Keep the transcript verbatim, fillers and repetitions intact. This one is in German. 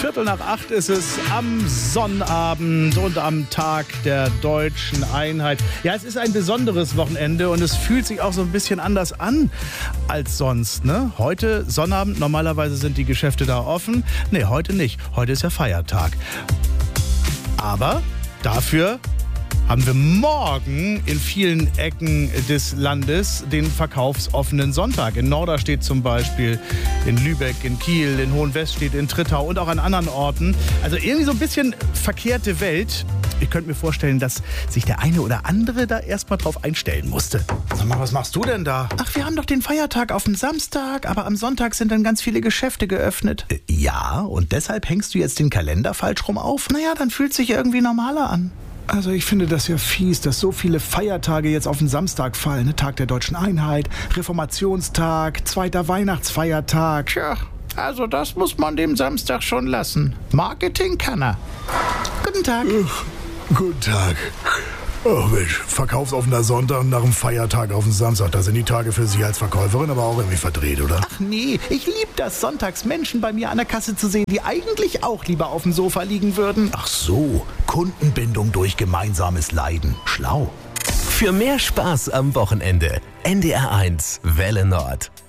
Viertel nach acht ist es am Sonnabend und am Tag der deutschen Einheit. Ja, es ist ein besonderes Wochenende und es fühlt sich auch so ein bisschen anders an als sonst, ne? Heute Sonnabend, normalerweise sind die Geschäfte da offen. Nee, heute nicht. Heute ist ja Feiertag. Aber dafür haben wir morgen in vielen Ecken des Landes den verkaufsoffenen Sonntag. In Norderstedt zum Beispiel, in Lübeck, in Kiel, in Hohenwestedt, in Trittau und auch an anderen Orten. Also irgendwie so ein bisschen verkehrte Welt. Ich könnte mir vorstellen, dass sich der eine oder andere da erstmal drauf einstellen musste. Sag mal, was machst du denn da? Ach, wir haben doch den Feiertag auf dem Samstag, aber am Sonntag sind dann ganz viele Geschäfte geöffnet. Äh, ja, und deshalb hängst du jetzt den Kalender falsch rum auf? Naja, dann fühlt sich irgendwie normaler an. Also ich finde das ja fies, dass so viele Feiertage jetzt auf den Samstag fallen. Ne? Tag der deutschen Einheit, Reformationstag, zweiter Weihnachtsfeiertag. Tja, also das muss man dem Samstag schon lassen. Marketing kann er. Guten Tag. Uff, guten Tag. Oh Mensch, verkaufsoffener Sonntag nach dem Feiertag auf den Samstag. Da sind die Tage für Sie als Verkäuferin aber auch irgendwie verdreht, oder? Ach nee, ich liebe das, sonntags Menschen bei mir an der Kasse zu sehen, die eigentlich auch lieber auf dem Sofa liegen würden. Ach so, Kundenbindung durch gemeinsames Leiden. Schlau. Für mehr Spaß am Wochenende. N D R eins Welle Nord.